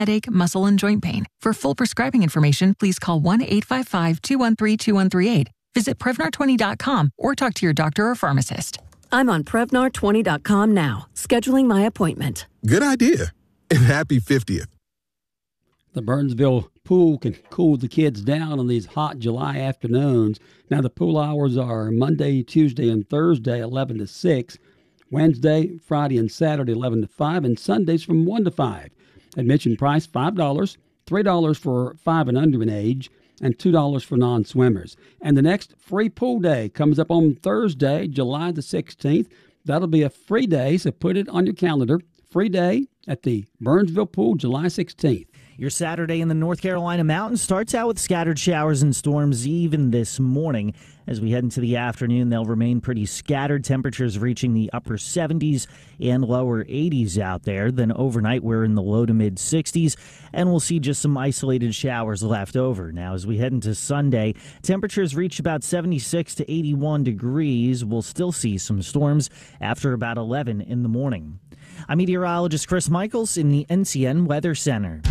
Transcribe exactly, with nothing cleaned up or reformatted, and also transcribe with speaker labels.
Speaker 1: headache, muscle, and joint pain. For full prescribing information, please call one eight five five, two one three, two one three eight. Visit Prevnar twenty dot com or talk to your doctor or pharmacist.
Speaker 2: I'm on Prevnar twenty dot com now, scheduling my appointment.
Speaker 3: Good idea. And happy fiftieth.
Speaker 4: The Burnsville pool can cool the kids down on these hot July afternoons. Now, the pool hours are Monday, Tuesday, and Thursday, eleven to six. Wednesday, Friday, and Saturday, eleven to five. And Sundays from one to five. Admission price, five dollars, three dollars for five and under in age, and two dollars for non-swimmers. And the next free pool day comes up on Thursday, July the sixteenth. That'll be a free day, so put it on your calendar. Free day at the Burnsville Pool, July sixteenth.
Speaker 5: Your Saturday in the North Carolina mountains starts out with scattered showers and storms even this morning. As we head into the afternoon, they'll remain pretty scattered, temperatures reaching the upper seventies and lower eighties out there. Then overnight, we're in the low to mid sixties, and we'll see just some isolated showers left over. Now, as we head into Sunday, temperatures reach about seventy-six to eighty-one degrees. We'll still see some storms after about eleven in the morning. I'm meteorologist Chris Michaels in the N C N Weather Center.